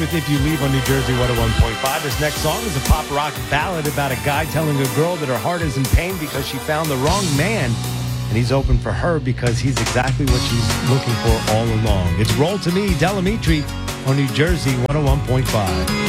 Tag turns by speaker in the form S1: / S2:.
S1: with If You Leave on New Jersey 101.5. This next song is a pop rock ballad about a guy telling a girl that her heart is in pain because she found the wrong man. And he's open for her because he's exactly what she's looking for all along. It's Roll to Me, Del Amitri on New Jersey 101.5.